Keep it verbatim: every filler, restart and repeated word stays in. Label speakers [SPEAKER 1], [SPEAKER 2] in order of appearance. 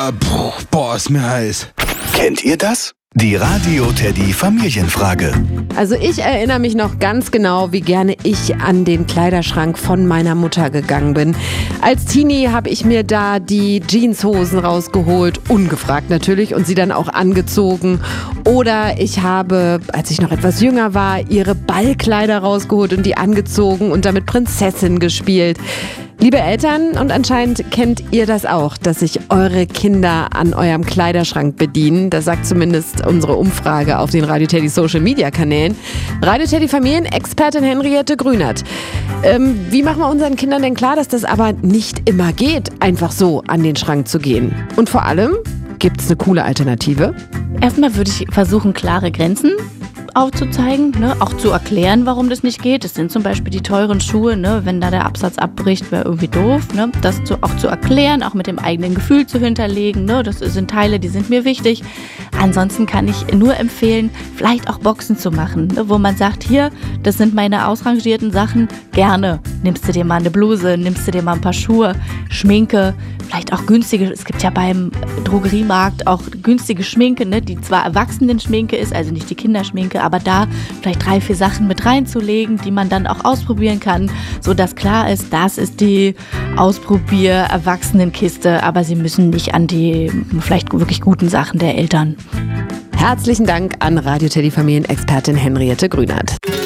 [SPEAKER 1] Ah, boah, boah, ist mir heiß.
[SPEAKER 2] Kennt ihr das? Die Radio Teddy Familienfrage.
[SPEAKER 3] Also ich erinnere mich noch ganz genau, wie gerne ich an den Kleiderschrank von meiner Mutter gegangen bin. Als Teenie habe ich mir da die Jeanshosen rausgeholt, ungefragt natürlich, und sie dann auch angezogen. Oder ich habe, als ich noch etwas jünger war, ihre Ballkleider rausgeholt und die angezogen und damit Prinzessin gespielt. Liebe Eltern, und anscheinend kennt ihr das auch, dass sich eure Kinder an eurem Kleiderschrank bedienen. Das sagt zumindest unsere Umfrage auf den Radio Teddy Social Media Kanälen. Radio Teddy Familienexpertin Henriette Grünert. Ähm, wie machen wir unseren Kindern denn klar, dass das aber nicht immer geht, einfach so an den Schrank zu gehen? Und vor allem, gibt es eine coole Alternative?
[SPEAKER 4] Erstmal würde ich versuchen, klare Grenzen aufzuzeigen, ne? Auch zu erklären, warum das nicht geht. Das sind zum Beispiel die teuren Schuhe, ne? Wenn da der Absatz abbricht, wäre irgendwie doof. Ne? Das zu, auch zu erklären, auch mit dem eigenen Gefühl zu hinterlegen. Ne? Das sind Teile, die sind mir wichtig. Ansonsten kann ich nur empfehlen, vielleicht auch Boxen zu machen, ne? Wo man sagt, hier, das sind meine ausrangierten Sachen, gerne. Nimmst du dir mal eine Bluse, nimmst du dir mal ein paar Schuhe, Schminke, vielleicht auch günstige, es gibt ja beim Drogeriemarkt auch günstige Schminke, ne? Die zwar Erwachsenen-Schminke ist, also nicht die Kinderschminke, aber da vielleicht drei, vier Sachen mit reinzulegen, die man dann auch ausprobieren kann, sodass klar ist, das ist die Ausprobier-Erwachsenenkiste, aber sie müssen nicht an die vielleicht wirklich guten Sachen der Eltern.
[SPEAKER 3] Herzlichen Dank an Radio Teddy Familienexpertin Henriette Grünert.